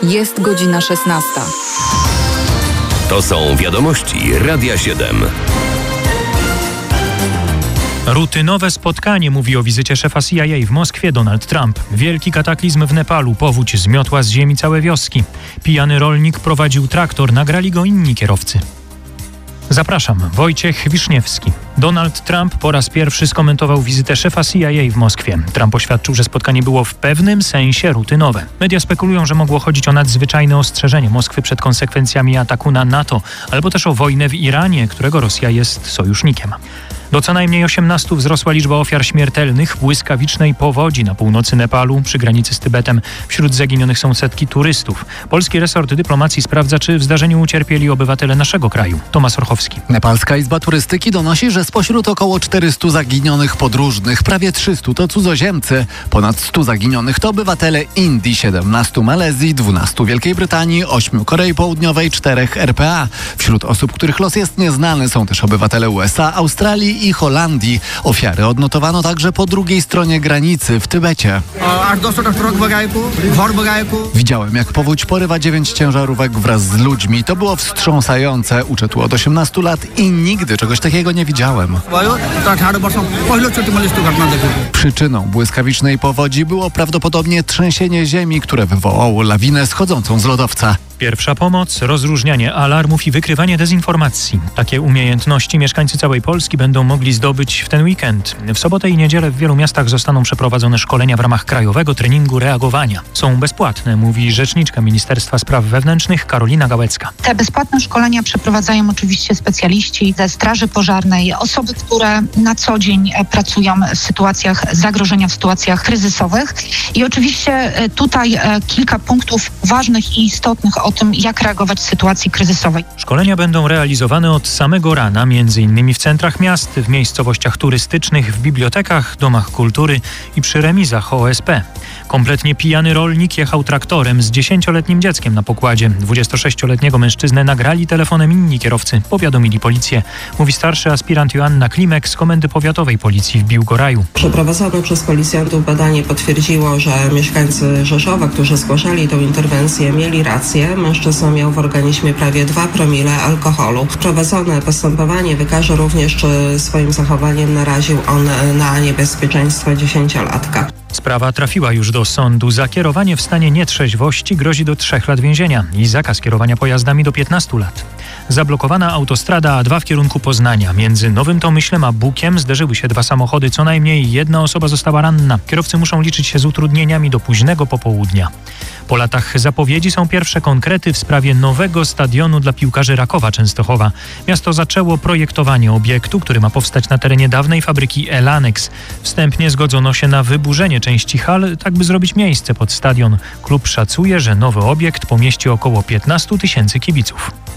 Jest godzina 16. To są wiadomości Radia 7. Rutynowe spotkanie mówi o wizycie szefa CIA w Moskwie Donald Trump. Wielki kataklizm w Nepalu, powódź zmiotła z ziemi całe wioski. Pijany rolnik prowadził traktor, nagrali go inni kierowcy. Zapraszam, Wojciech Wiszniewski. Donald Trump po raz pierwszy skomentował wizytę szefa CIA w Moskwie. Trump oświadczył, że spotkanie było w pewnym sensie rutynowe. Media spekulują, że mogło chodzić o nadzwyczajne ostrzeżenie Moskwy przed konsekwencjami ataku na NATO, albo też o wojnę w Iranie, którego Rosja jest sojusznikiem. Do co najmniej 18 wzrosła liczba ofiar śmiertelnych w błyskawicznej powodzi na północy Nepalu przy granicy z Tybetem. Wśród zaginionych są setki turystów. Polski resort dyplomacji sprawdza, czy w zdarzeniu ucierpieli obywatele naszego kraju. Tomasz Orchowski. Nepalska Izba Turystyki donosi, że spośród około 400 zaginionych podróżnych prawie 300 to cudzoziemcy. Ponad 100 zaginionych to obywatele Indii, 17 Malezji, 12 Wielkiej Brytanii, 8 Korei Południowej, 4 RPA. Wśród osób, których los jest nieznany, są też obywatele USA, Australii i Holandii. Ofiary odnotowano także po drugiej stronie granicy w Tybecie. Widziałem, jak powódź porywa 9 ciężarówek wraz z ludźmi. To było wstrząsające. Uczę tu od 18 lat i nigdy czegoś takiego nie widziałem. Przyczyną błyskawicznej powodzi było prawdopodobnie trzęsienie ziemi, które wywołało lawinę schodzącą z lodowca. Pierwsza pomoc, rozróżnianie alarmów i wykrywanie dezinformacji. Takie umiejętności mieszkańcy całej Polski będą mogli zdobyć w ten weekend. W sobotę i niedzielę w wielu miastach zostaną przeprowadzone szkolenia w ramach krajowego treningu reagowania. Są bezpłatne, mówi rzeczniczka Ministerstwa Spraw Wewnętrznych Karolina Gałecka. Te bezpłatne szkolenia przeprowadzają oczywiście specjaliści ze Straży Pożarnej, osoby, które na co dzień pracują w sytuacjach zagrożenia, w sytuacjach kryzysowych. I oczywiście tutaj kilka punktów ważnych i istotnych o tym, jak reagować w sytuacji kryzysowej. Szkolenia będą realizowane od samego rana, m.in. w centrach miast, w miejscowościach turystycznych, w bibliotekach, domach kultury i przy remizach OSP. Kompletnie pijany rolnik jechał traktorem z 10-letnim dzieckiem na pokładzie. 26-letniego mężczyznę nagrali telefonem inni kierowcy, powiadomili policję. Mówi starszy aspirant Joanna Klimek z Komendy Powiatowej Policji w Biłgoraju. Przeprowadzone przez policjantów badanie potwierdziło, że mieszkańcy Rzeszowa, którzy zgłaszali tę interwencję, mieli rację. Mężczyzna miał w organizmie prawie 2 promile alkoholu. Prowadzone postępowanie wykaże również, czy swoim zachowaniem naraził on na niebezpieczeństwo 10-latka. Sprawa trafiła już do sądu. Za kierowanie w stanie nietrzeźwości grozi do 3 lat więzienia i zakaz kierowania pojazdami do 15 lat. Zablokowana autostrada A2 w kierunku Poznania. Między Nowym Tomyślem a Bukiem zderzyły się 2 samochody. Co najmniej 1 osoba została ranna. Kierowcy muszą liczyć się z utrudnieniami do późnego popołudnia. Po latach zapowiedzi są pierwsze konkrety w sprawie nowego stadionu dla piłkarzy Rakowa Częstochowa. Miasto zaczęło projektowanie obiektu, który ma powstać na terenie dawnej fabryki Elanex. Wstępnie zgodzono się na wyburzenie części hal, tak by zrobić miejsce pod stadion. Klub szacuje, że nowy obiekt pomieści około 15 000 kibiców.